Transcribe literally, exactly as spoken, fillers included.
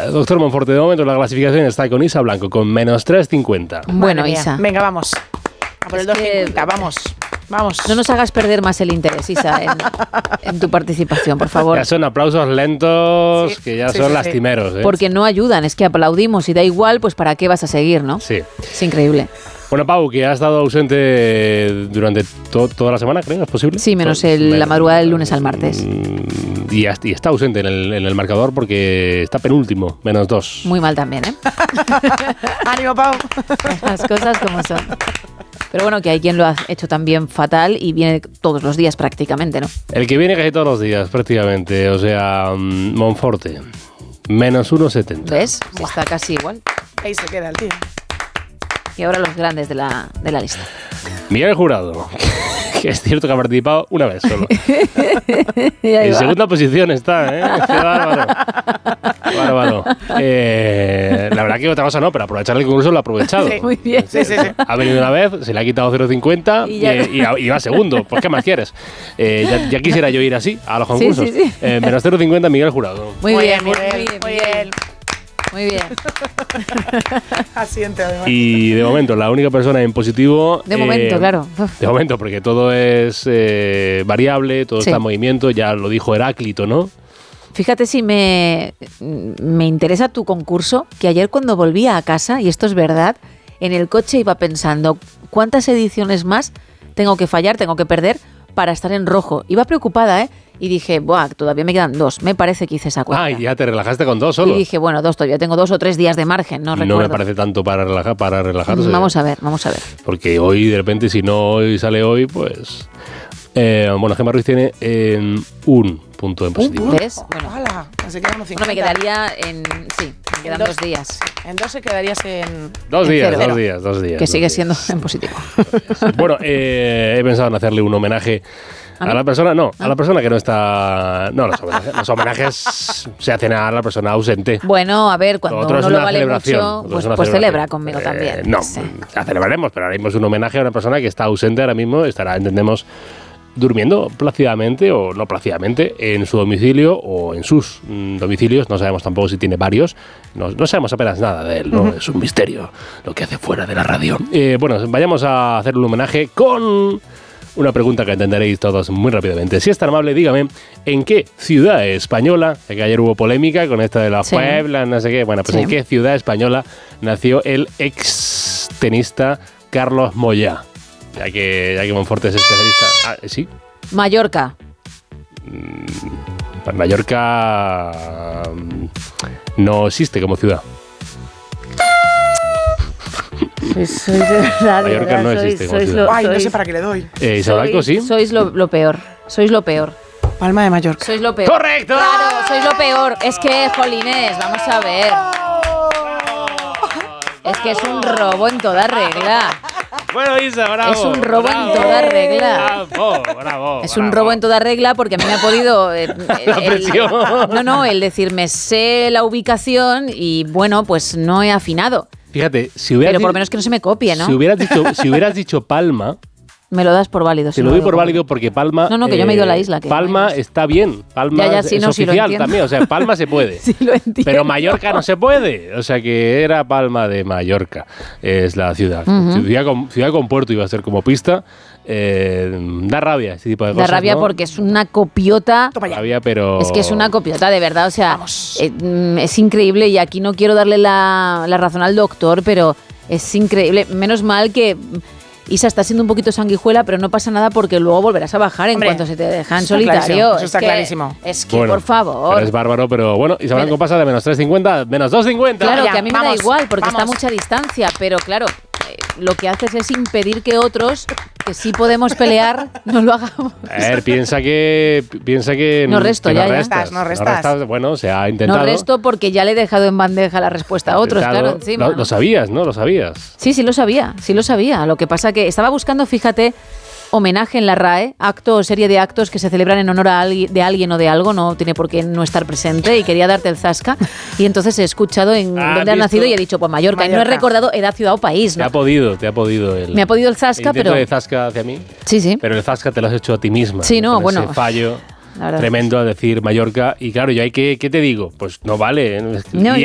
Doctor Monforte, de momento la clasificación está con Isa Blanco, con menos tres cincuenta. Bueno, Isa. Venga, vamos. A por el dos cincuenta, vamos. Vamos. No nos hagas perder más el interés, Isa, en, en tu participación, por favor. Ya son aplausos lentos, sí, que ya sí, son sí, lastimeros. Sí. ¿eh? Porque no ayudan, es que aplaudimos y da igual, pues ¿para qué vas a seguir, no? Sí. Es increíble. Bueno, Pau, que ha estado ausente durante to- toda la semana, ¿creo? ¿Es posible? Sí, menos el, Men- la madrugada del lunes al martes. Y, y está ausente en el, en el marcador porque está penúltimo, menos dos. Muy mal también, ¿eh? ¡Ánimo, Pau! Las cosas como son. Pero bueno, que hay quien lo ha hecho también fatal y viene todos los días prácticamente, ¿no? El que viene casi todos los días, prácticamente. O sea, Monforte, menos uno setenta. ¿Ves? Sí, está casi igual. Ahí se queda el tío. Y ahora los grandes de la, de la lista. Miguel Jurado, que es cierto que ha participado una vez solo. En va. segunda posición está, ¿eh? Qué bárbaro. Bárbaro. Eh, la verdad que otra cosa no, pero aprovechar el concurso lo ha aprovechado. Sí, muy bien. Sí, sí, sí. Ha venido una vez, se le ha quitado cero cincuenta y, y, y, y va segundo. Pues ¿qué más quieres? Eh, ya, ya quisiera yo ir así a los concursos. Sí, sí, sí. Eh, menos cero cincuenta Miguel Jurado. Muy, muy bien, bien, muy bien. Muy bien. Muy bien. Asiente, además. Y de momento, la única persona en positivo... De momento, eh, claro. De momento, porque todo es eh, variable, todo sí. está en movimiento, ya lo dijo Heráclito, ¿no? Fíjate si me, me interesa tu concurso, que ayer cuando volvía a casa, y esto es verdad, en el coche iba pensando, ¿cuántas ediciones más tengo que fallar, tengo que perder para estar en rojo? Iba preocupada, ¿eh? Y dije, buah, todavía me quedan dos. Me parece que hice esa cuenta. Ah, y ya te relajaste con dos solo. Y dije, bueno, dos, todavía tengo dos o tres días de margen, no recuerdo. No me parece tanto para, relajar, para relajarse. Vamos a ver, vamos a ver. Porque hoy, de repente, si no hoy sale hoy, pues... Eh, bueno, Gemma Ruiz tiene eh, un punto en positivo. ¿Ves? Bueno, ¡Hala! Se quedan unos bueno, me quedaría en... Sí, me quedan dos, dos días. En dos se quedarías en... Dos en días, cero. dos días, dos días. Que dos sigue días. siendo en positivo. Bueno, eh, he pensado en hacerle un homenaje a la persona, no, a la persona que no está... No, los homenajes, los homenajes se hacen a la persona ausente. Bueno, a ver, cuando Otro uno lo vale mucho, Otro pues, es pues celebra conmigo eh, también. No, sí. la celebraremos, pero haremos un homenaje a una persona que está ausente ahora mismo, estará, entendemos, durmiendo plácidamente o no plácidamente en su domicilio o en sus mm, domicilios. No sabemos tampoco si tiene varios. No, no sabemos apenas nada de él, ¿no? Uh-huh. Es un misterio lo que hace fuera de la radio. Eh, bueno, vayamos a hacer un homenaje con una pregunta que entenderéis todos muy rápidamente. Si es tan amable, dígame, ¿en qué ciudad española, ya que ayer hubo polémica con esta de la sí. Puebla, no sé qué, bueno, pues sí. ¿en qué ciudad española nació el ex tenista Carlos Moyá? Ya que, ya que Monforte es especialista. Ah, ¿sí? Mallorca. Mm, Mallorca no existe como ciudad. Pues soy de verdad, Mallorca verdad, no sois, existe como sois ciudad. lo, Ay, no sois, sé para qué le doy. Eh, Isabel sí. Sois lo, lo peor. Sois lo peor. Palma de Mallorca. Sois lo peor. ¡Correcto! Claro, sois lo peor. Es que, jolines, vamos a ver. Es que es un robo en toda regla. Bueno, Isa, bravo. Es un robo bravo, en toda regla. Bravo, bravo. Es bravo. un robo en toda regla porque a mí me ha podido... Eh, La presión. El, no, no, el decirme sé la ubicación y bueno, pues no he afinado. Fíjate, si hubieras Pero por lo di- menos que no se me copie, ¿no? Si hubieras dicho, si huvieras dicho Palma, me lo das por válido. te si lo no doy digo por por válido porque Palma... No, no, que eh, yo me he ido a la isla. Que Palma no está bien. Palma Ya, ya, sí, es no, sí, lo oficial entiendo. también. O sea, Palma se puede. Sí, lo entiendo. Pero Mallorca no se puede. O sea, que era Palma de Mallorca. Es la ciudad. Uh-huh. Ciudad, con, ciudad con puerto iba a ser como pista. Eh, da rabia ese tipo de Da cosas, rabia ¿no? porque es una copiota. Toma ya. Rabia, pero... Es que es una copiota, de verdad. O sea, eh, mm, es increíble y aquí no quiero darle la, la razón al doctor, pero es increíble. Menos mal que Isa está siendo un poquito sanguijuela, pero no pasa nada porque luego volverás a bajar en Hombre, cuanto se te deja en eso está solitario. clarísimo, eso Es está que- clarísimo. Es que, Bueno, por favor. pero es bárbaro, pero bueno, Isabel Blanco pasa de menos tres cincuenta, menos dos cincuenta. Claro, Ya, que a mí me vamos, da igual porque está a vamos. mucha distancia, pero claro, eh, lo que haces es impedir que otros, que sí podemos pelear, no lo hagamos. A ver, piensa que piensa que No resto, que ya, ya. restas, No restas. Bueno, se ha intentado. No resto porque ya le he dejado en bandeja la respuesta a otros, Intentado. claro, encima. Lo, ¿no? lo sabías, ¿no? Lo sabías. Sí, sí lo sabía, sí lo sabía. Lo que pasa que estaba buscando, fíjate, homenaje en la R A E, acto o serie de actos que se celebran en honor a alguien, de alguien o de algo, no tiene por qué no estar presente, y quería darte el zasca. Y entonces he escuchado en Ah, dónde has ¿visto? nacido y he dicho, pues Mallorca. Y no he Mallorca. recordado edad, ciudad o país, Te ¿no? ha podido, te ha podido el. Me ha podido el zasca, intento pero... de zasca hacia mí, Sí, sí. pero el zasca te lo has hecho a ti misma. Sí, no, con bueno, ese fallo la verdad tremendo a decir Mallorca. Y claro, yo hay que, ¿qué te digo? Pues no vale. No, y,